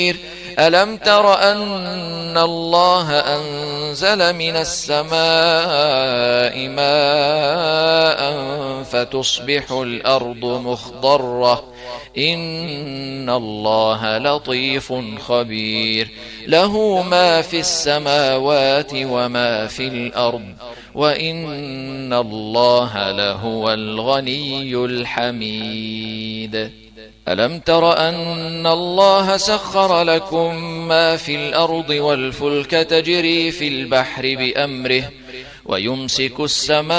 ألم تر أن الله أنزل من السماء ماء فتصبح الأرض مخضرة إن الله لطيف خبير له ما في السماوات وما في الأرض وإن الله لهو الغني الحميد ألم تر أن الله سخر لكم ما في الأرض والفلك تجري في البحر بأمره ويمسك السماء